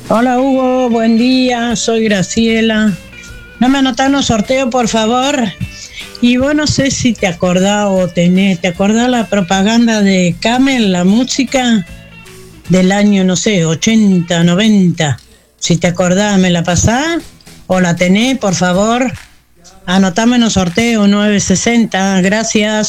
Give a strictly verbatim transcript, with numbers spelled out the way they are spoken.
Hola Hugo, buen día, soy Graciela. No me anotan los sorteos, por favor. Y vos no sé si te acordás o tenés, ¿te acordás la propaganda de Camel, la música del año, no sé, ochenta, noventa? Si te acordás, ¿me la pasás? ¿O la tenés, por favor? Anotame en los sorteos nueve sesenta, gracias.